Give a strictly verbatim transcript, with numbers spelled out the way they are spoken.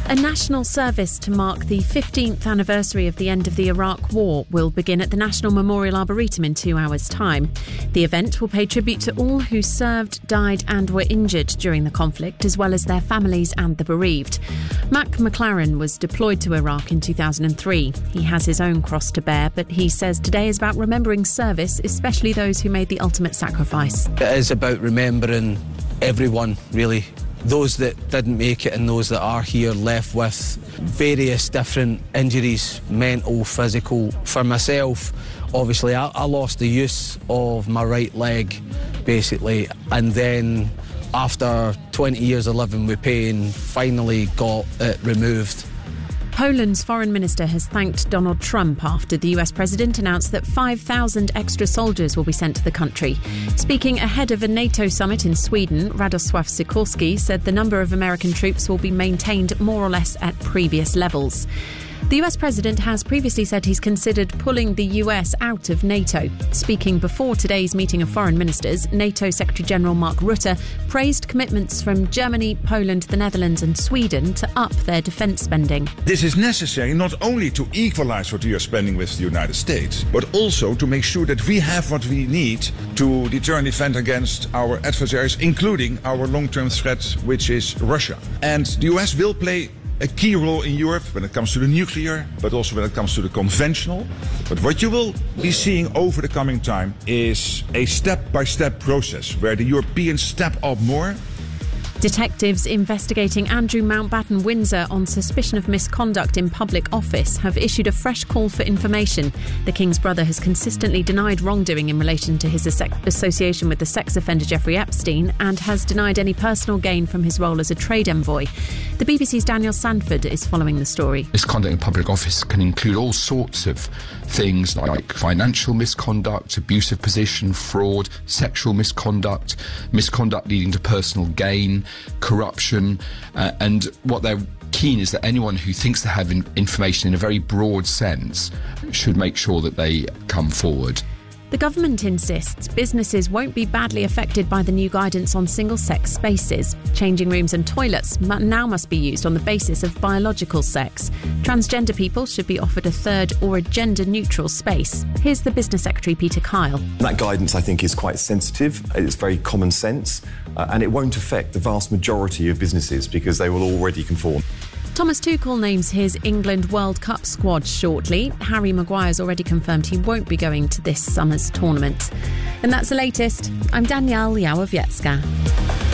A national service to mark the fifteenth anniversary of the end of the Iraq War will begin at the National Memorial Arboretum in two hours' time. The event will pay tribute to all who served, died and were injured during the conflict, as well as their families and the bereaved. Mac McLaren was deployed to Iraq in two thousand three. He has his own cross to bear, but he says today is about remembering service, especially those who made the ultimate sacrifice. It is about remembering everyone, really. Those that didn't make it and those that are here left with various different injuries, mental, physical. For myself, obviously, I, I lost the use of my right leg, basically, and then after twenty years of living with pain, finally got it removed. Poland's foreign minister has thanked Donald Trump after the U S president announced that five thousand extra soldiers will be sent to the country. Speaking ahead of a NATO summit in Sweden, Radosław Sikorski said the number of American troops will be maintained more or less at previous levels. The U S president has previously said he's considered pulling the U S out of NATO. Speaking before today's meeting of foreign ministers, NATO Secretary-General Mark Rutte praised commitments from Germany, Poland, the Netherlands and Sweden to up their defence spending. This is necessary not only to equalise what we are spending with the United States, but also to make sure that we have what we need to deter and defend against our adversaries, including our long-term threat, which is Russia. And the U S will play a key role in Europe when it comes to the nuclear, but also when it comes to the conventional. But what you will be seeing over the coming time is a step-by-step process where the Europeans step up more. Detectives investigating Andrew Mountbatten Windsor on suspicion of misconduct in public office have issued a fresh call for information. The King's brother has consistently denied wrongdoing in relation to his association with the sex offender Jeffrey Epstein and has denied any personal gain from his role as a trade envoy. The B B C's Daniel Sanford is following the story. Misconduct in public office can include all sorts of things like financial misconduct, abusive position, fraud, sexual misconduct, misconduct leading to personal gain, corruption, uh, and what they're keen is that anyone who thinks they have in- information in a very broad sense should make sure that they come forward. The government insists businesses won't be badly affected by the new guidance on single-sex spaces. Changing rooms and toilets now must be used on the basis of biological sex. Transgender people should be offered a third or a gender-neutral space. Here's the Business Secretary, Peter Kyle. That guidance, I think, is quite sensitive. It's very common sense, uh, and it won't affect the vast majority of businesses because they will already conform. Thomas Tuchel names his England World Cup squad shortly. Harry Maguire's already confirmed he won't be going to this summer's tournament. And that's the latest. I'm Danielle Yawowiecka.